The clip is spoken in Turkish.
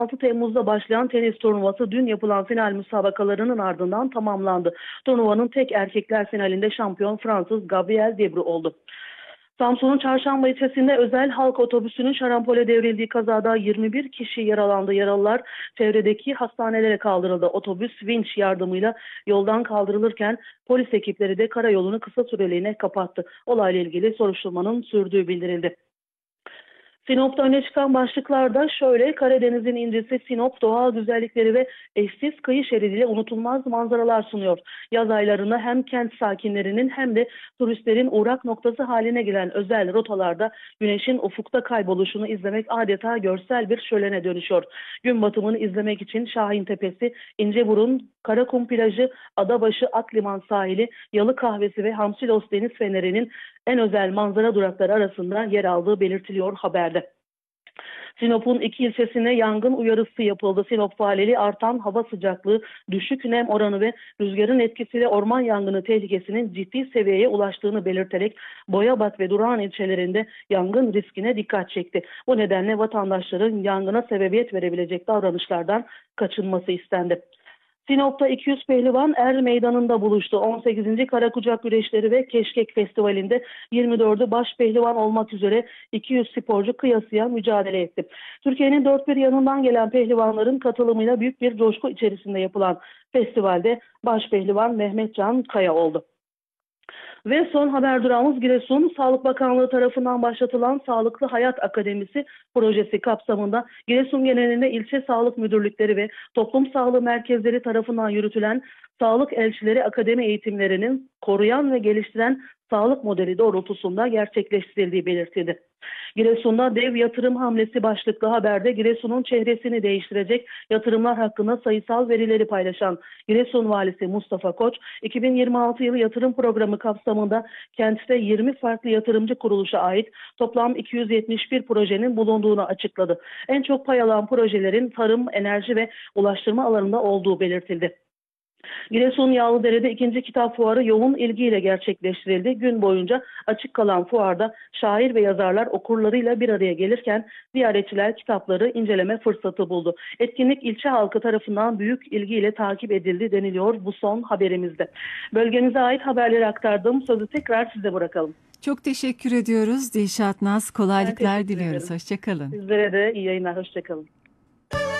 6 Temmuz'da başlayan tenis turnuvası dün yapılan final müsabakalarının ardından tamamlandı. Turnuvanın tek erkekler finalinde şampiyon Fransız Gabriel Debrou oldu. Samsun'un Çarşamba ilçesinde özel halk otobüsünün şarampole devrildiği kazada 21 kişi yaralandı. Yaralılar çevredeki hastanelere kaldırıldı. Otobüs vinç yardımıyla yoldan kaldırılırken polis ekipleri de karayolunu kısa süreliğine kapattı. Olayla ilgili soruşturmanın sürdüğü bildirildi. Sinop'ta öne çıkan başlıklarda şöyle: Karadeniz'in incisi Sinop doğal güzellikleri ve eşsiz kıyı şeridiyle unutulmaz manzaralar sunuyor. Yaz aylarında hem kent sakinlerinin hem de turistlerin uğrak noktası haline gelen özel rotalarda güneşin ufukta kayboluşunu izlemek adeta görsel bir şölene dönüşüyor. Gün batımını izlemek için Şahin Tepesi, İnceburun, Karakum plajı, Adabaşı, Akliman sahili, Yalı Kahvesi ve Hamsilos Deniz Feneri'nin en özel manzara durakları arasında yer aldığı belirtiliyor haberde. Sinop'un 2 ilçesine yangın uyarısı yapıldı. Sinop valiliği artan hava sıcaklığı, düşük nem oranı ve rüzgarın etkisiyle orman yangını tehlikesinin ciddi seviyeye ulaştığını belirterek Boyabat ve Durağan ilçelerinde yangın riskine dikkat çekti. Bu nedenle vatandaşların yangına sebebiyet verebilecek davranışlardan kaçınması istendi. Sinop'ta 200 pehlivan Er Meydanı'nda buluştu. 18. Karakucak Güreşleri ve Keşkek Festivali'nde 24'ü baş pehlivan olmak üzere 200 sporcu kıyasıya mücadele etti. Türkiye'nin dört bir yanından gelen pehlivanların katılımıyla büyük bir coşku içerisinde yapılan festivalde baş pehlivan Mehmetcan Kaya oldu. Ve son haber durağımız Giresun. Sağlık Bakanlığı tarafından başlatılan Sağlıklı Hayat Akademisi projesi kapsamında Giresun genelinde ilçe sağlık müdürlükleri ve toplum sağlığı merkezleri tarafından yürütülen sağlık elçileri akademi eğitimlerinin koruyan ve geliştiren sağlık modeli doğrultusunda gerçekleştirildiği belirtildi. Giresun'da dev yatırım hamlesi başlıklı haberde Giresun'un çehresini değiştirecek yatırımlar hakkında sayısal verileri paylaşan Giresun Valisi Mustafa Koç, 2026 yılı yatırım programı kapsamında kentte 20 farklı yatırımcı kuruluşa ait toplam 271 projenin bulunduğunu açıkladı. En çok pay alan projelerin tarım, enerji ve ulaştırma alanında olduğu belirtildi. Giresun Yağlıdere'de 2. Kitap Fuarı yoğun ilgiyle gerçekleştirildi. Gün boyunca açık kalan fuarda şair ve yazarlar okurlarıyla bir araya gelirken ziyaretçiler kitapları inceleme fırsatı buldu. Etkinlik ilçe halkı tarafından büyük ilgiyle takip edildi deniliyor bu son haberimizde. Bölgemize ait haberleri aktardım. Sözü tekrar size bırakalım. Çok teşekkür ediyoruz Dilşat Naz. Ben Kolaylıklar teşekkür diliyoruz. ederim. Hoşça kalın. Sizlere de iyi yayınlar. Hoşçakalın.